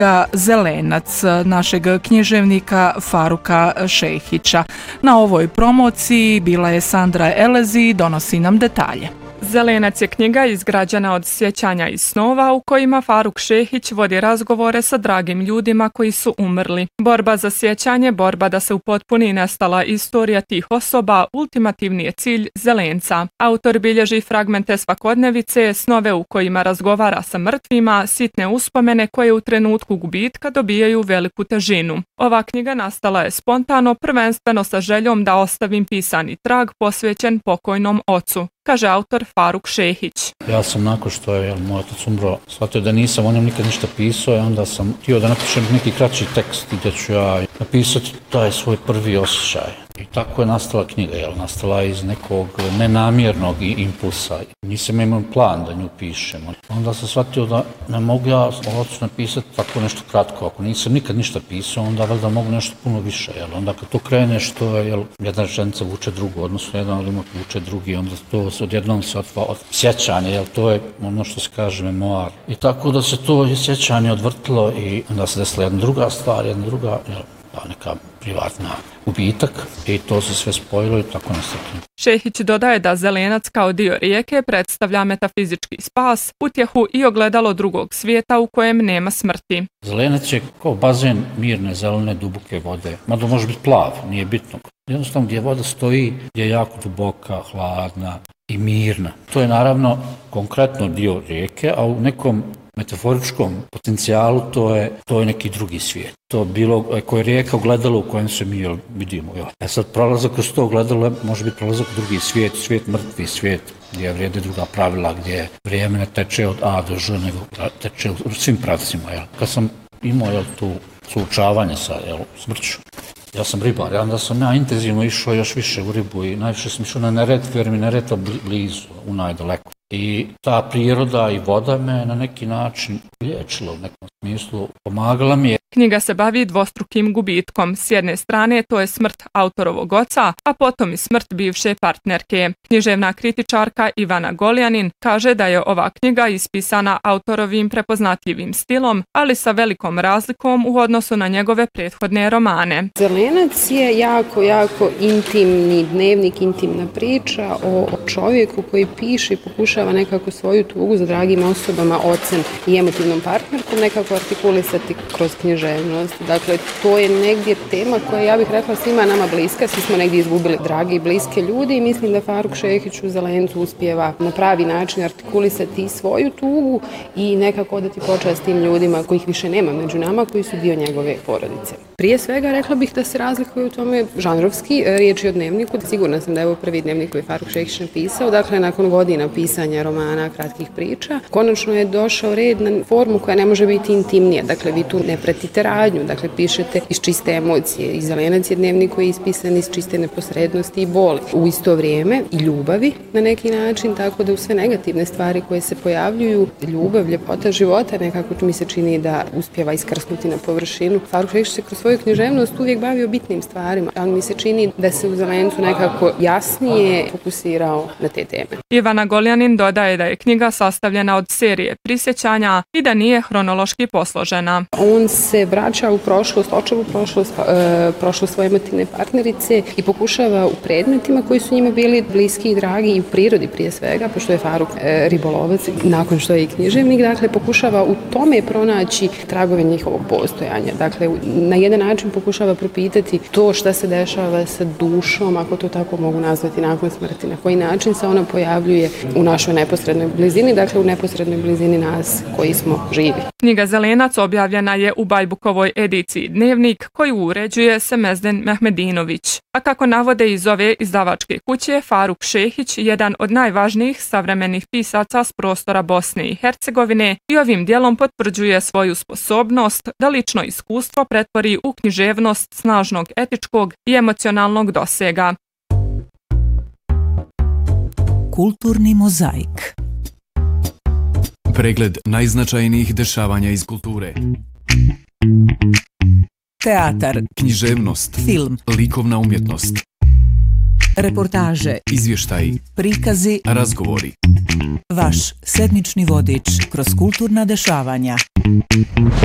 Zelenac našeg književnika Faruka Šehića. Na ovoj promociji bila je Sandra Elezi, donosi nam detalje. Zelenac je knjiga izgrađena od sjećanja i snova u kojima Faruk Šehić vodi razgovore sa dragim ljudima koji su umrli. Borba za sjećanje, borba da se upotpuni nestala istorija tih osoba, ultimativni je cilj Zelenca. Autor bilježi fragmente svakodnevice, snove u kojima razgovara sa mrtvima, sitne uspomene koje u trenutku gubitka dobijaju veliku težinu. Ova knjiga nastala je spontano, prvenstveno sa željom da ostavim pisani trag posvećen pokojnom ocu, kaže autor Faruk Šehić. Ja sam nakon što je moj otac umro shvatio da nisam o njem nikad ništa pisao i onda sam htio da napišem neki kraći tekst gdje ću ja napisati taj svoj prvi osjećaj. I tako je nastala knjiga, nastala iz nekog nenamjernog impulsa. Nisam imao plan da nju pišem. Onda sam shvatio da ne mogu ja ocu napisati tako nešto kratko. Ako nisam nikad ništa pisao, onda valjda mogu nešto puno više. Onda kad to kreneš, to je jedna rečenica vuče drugu, odnosno jedan odlomak vuče drugi, onda to odjednom se od sjećanja, to je ono što se kaže memoar. I tako da se to sjećanje odvrtilo i onda se desila jedna druga stvar, neka privatna gubitak i to se sve spojilo i tako nastavljeno. Šehić dodaje da Zelenac kao dio rijeke predstavlja metafizički spas, utjehu i ogledalo drugog svijeta u kojem nema smrti. Zelenac je kao bazen mirne, zelene, duboke vode. Mada može biti plav, nije bitno. Jednostavno gdje voda stoji, gdje je jako duboka, hladna i mirna. To je naravno konkretno dio rijeke, a u nekom metaforičkom potencijalu to je neki drugi svijet. To bilo, ako je rijeka ogledalo u kojem se mi vidimo. Sad prolazak kroz to ogledalo može biti prolazak u drugi svijet, svijet mrtvi, svijet gdje vrijede druga pravila, gdje vrijeme ne teče od A do Ž, nego teče u svim pravcima. Kad sam imao tu suočavanje sa smrću, ja sam ribar, onda sam ja intenzivno išao još više u ribu i najviše sam išao na Neretvu jer mi Neretva blizu, u najdaleko. I ta priroda i voda me na neki način liječila u nekom smislu, pomagala mi je. Knjiga se bavi dvostrukim gubitkom. S jedne strane to je smrt autorovog oca, a potom i smrt bivše partnerke. Književna kritičarka Ivana Goljanin kaže da je ova knjiga ispisana autorovim prepoznatljivim stilom, ali sa velikom razlikom u odnosu na njegove prethodne romane. Zelenac je jako intimni dnevnik, intimna priča o čovjeku koji piše i pokušava nekako svoju tugu za dragim osobama, ocem i emotivnom partnerkom nekako artikulisati kroz književnost. Dakle, to je negdje tema koja, ja bih rekla, svima nama bliska. Svi smo negdje izgubili drage i bliske ljudi i mislim da Faruk Šehić u Zelencu uspijeva na pravi način artikulisati svoju tugu i nekako odati počast tim ljudima kojih više nema među nama, koji su dio njegove porodice. Prije svega rekla bih da se razlikuje u tome žanrovski, riječ je o dnevniku. Sigurna sam da je ovo prvi dnevnik koji je Faruk Šehić napisao. Dakle, nakon godina pisanja romana, kratkih priča, konačno je došao red na formu koja ne može biti intimnija. Dakle, vi tu ne pratite radnju, dakle, pišete iz čiste emocije. I Zelenac je dnevnik koji je ispisan iz čiste neposrednosti i boli. U isto vrijeme i ljubavi na neki način, tako da u sve negativne stvari koje se pojavljuju, ljubav, ljepota života, nekako mi se čini da uspijeva iskrsnuti na površinu. Faruk Šehić se kroz svoju književnost uvijek bavio bitnim stvarima, ali mi se čini da se u Zelencu nekako jasnije fokusirao na te teme. Ivana Goljanin dodaje da je knjiga sastavljena od serije prisjećanja i da nije hronološki posložena. On se vraća u prošlost, očevu prošlost svoje emotivne partnerice i pokušava u predmetima koji su njima bili bliski i dragi i u prirodi prije svega, pošto je Faruk ribolovac, nakon što je i književnik, dakle pokušava u tome pronaći tragove njihovog postojanja. Dakle, na jedan način pokušava propitati to šta se dešava sa dušom, ako to tako mogu nazvati, nakon smrti, na koji način se ona pojavljuje u našoj neposrednoj blizini, dakle u neposrednoj blizini nas koji smo živi. Knjiga Zelenac objavljena je u Bajbukovoj ediciji Dnevnik koju uređuje Semezden Mehmedinović. A kako navode iz ove izdavačke kuće, Faruk Šehić je jedan od najvažnijih savremenih pisaca s prostora Bosne i Hercegovine i ovim dijelom potvrđuje svoju sposobnost da lično iskustvo pretvori u književnost snažnog etičkog i emocionalnog dosega. Kulturni mozaik. Pregled najznačajnijih dešavanja iz kulture. Teatar, književnost, film, likovna umjetnost, reportaže, izvještaji, prikazi, razgovori. Vaš sedmični vodič kroz kulturna dešavanja.